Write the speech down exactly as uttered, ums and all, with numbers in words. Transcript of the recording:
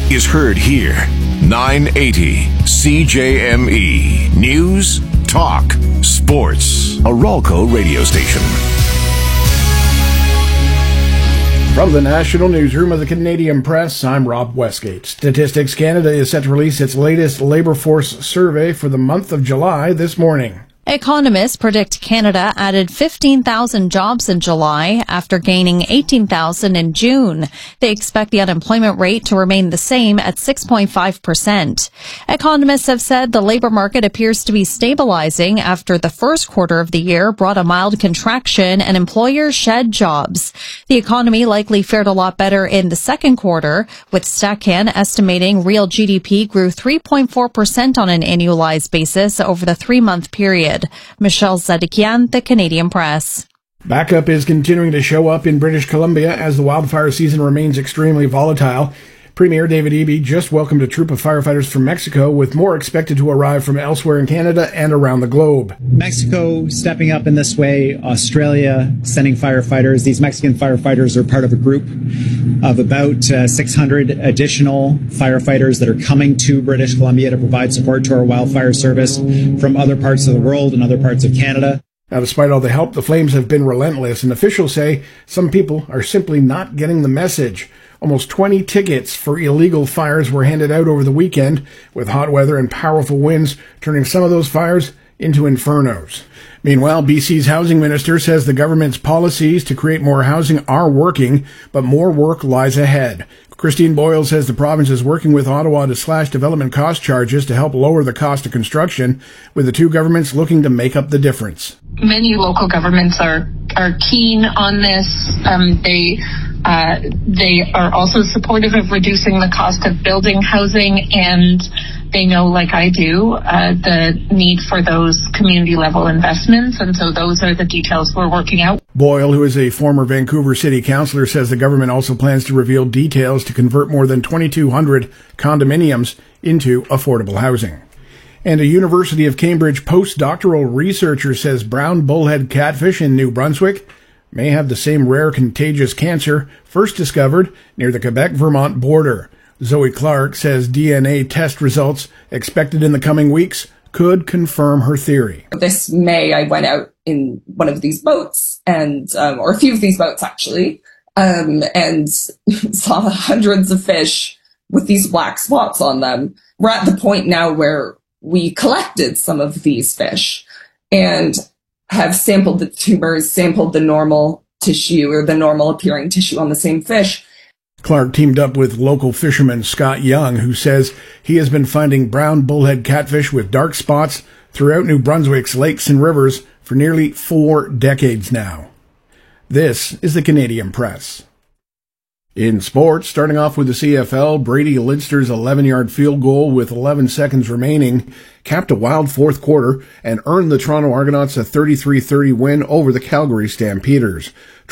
is heard here. nine eighty C J M E. News, talk, sports. A Ralco radio station. From the National Newsroom of the Canadian Press, I'm Rob Westgate. Statistics Canada is set to release its latest labour force survey for the month of July this morning. Economists predict Canada added fifteen thousand jobs in July after gaining eighteen thousand in June. They expect the unemployment rate to remain the same at six point five percent. Economists have said the labor market appears to be stabilizing after the first quarter of the year brought a mild contraction and employers shed jobs. The economy likely fared a lot better in the second quarter, with StatCan estimating real G D P grew three point four percent on an annualized basis over the three-month period. Michelle Zedekian, The Canadian Press. Backup is continuing to show up in British Columbia as the wildfire season remains extremely volatile. Premier David Eby just welcomed a troop of firefighters from Mexico, with more expected to arrive from elsewhere in Canada and around the globe. Mexico stepping up in this way, Australia sending firefighters. These Mexican firefighters are part of a group of about uh, six hundred additional firefighters that are coming to British Columbia to provide support to our wildfire service from other parts of the world and other parts of Canada. Now, despite all the help, the flames have been relentless, and officials say some people are simply not getting the message. Almost twenty tickets for illegal fires were handed out over the weekend, with hot weather and powerful winds turning some of those fires into infernos. Meanwhile, B C's housing minister says the government's policies to create more housing are working, but more work lies ahead. Christine Boyle says the province is working with Ottawa to slash development cost charges to help lower the cost of construction, with the two governments looking to make up the difference. Many local governments are are keen on this. Um, they uh, they are also supportive of reducing the cost of building housing, and they know, like I do, uh, the need for those community level investments, and so those are the details we're working out. Boyle, who is a former Vancouver City Councillor, says the government also plans to reveal details to convert more than twenty-two hundred condominiums into affordable housing. And a University of Cambridge postdoctoral researcher says brown bullhead catfish in New Brunswick may have the same rare contagious cancer first discovered near the Quebec-Vermont border. Zoe Clark says D N A test results expected in the coming weeks could confirm her theory. This May, I went out in one of these boats, and um, or a few of these boats actually, um, and saw hundreds of fish with these black spots on them. We're at the point now where we collected some of these fish and have sampled the tumors, sampled the normal tissue or the normal appearing tissue on the same fish. Clark teamed up with local fisherman Scott Young, who says he has been finding brown bullhead catfish with dark spots throughout New Brunswick's lakes and rivers for nearly four decades now. This is the Canadian Press. In sports, starting off with the C F L, Brady Lidster's eleven-yard field goal with eleven seconds remaining capped a wild fourth quarter and earned the Toronto Argonauts a thirty-three thirty win over the Calgary Stampeders.